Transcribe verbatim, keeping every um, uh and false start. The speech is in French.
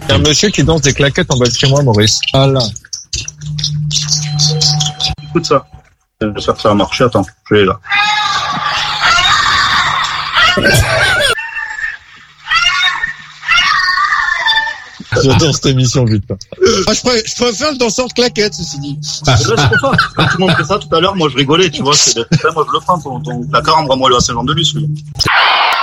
Il y a un monsieur qui danse des claquettes en bas de chez moi, Maurice. Voilà. Écoute ça. J'espère que ça va marcher. Attends, je vais là. J'adore cette émission, putain. Ah, je, préfère, je préfère le danseur de claquettes, ceci dit. Là, c'est pour ça. Quand tu montres ça tout à l'heure, moi je rigolais, tu vois. C'est, moi je le prends, ton, ton placard, envoie-moi le à Saint-Jean-de-Luz, lui.